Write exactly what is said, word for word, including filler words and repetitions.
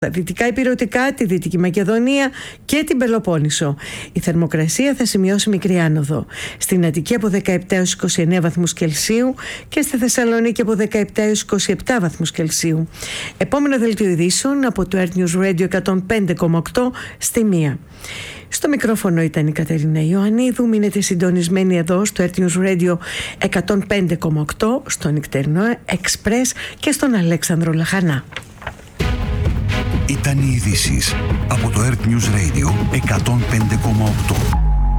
τα δυτικά ηπειρωτικά, τη Δυτική Μακεδονία και την Πελοπόννησο. Η θερμοκρασία θα σημειώσει μικρή άνοδο. Στην Αττική από δεκαεπτά έως είκοσι εννέα βαθμούς Κελσίου και στη Θεσσαλονίκη από δεκαεπτά έως είκοσι επτά βαθμούς Κελσίου. Επόμενο δελτίο ειδήσεων από το Earth News Radio εκατόν πέντε κόμμα οκτώ στη μία. Στο μικρόφωνο ήταν η Κατερίνα Ιωαννίδου. Μείνετε συντονισμένοι εδώ στο Earth News Radio εκατόν πέντε κόμμα οκτώ, στο νυχτερινό Express και στον Αλέξανδρο Λαχανά. Ήταν οι ειδήσεις από το Earth News Radio εκατόν πέντε κόμμα οκτώ.